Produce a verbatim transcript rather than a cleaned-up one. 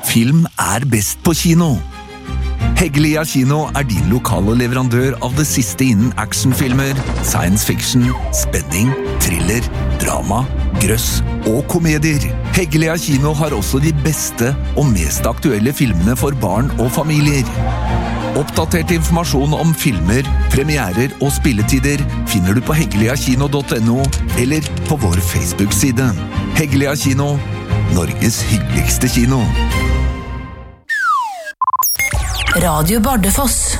Film er best på kino. Heggelia Kino er din lokale leverandør av det siste innen actionfilmer, science fiction, spenning, thriller, drama, grøss og komedier. Heggelia Kino har også de beste og mest aktuelle filmene for barn og familier. Oppdatert informasjon om filmer, premierer og spilletider finner du på heggelia-kino punktum no eller på vår Facebook-side. Heggelia Kino, Norges hyggeligste kino. Radio Bardufoss.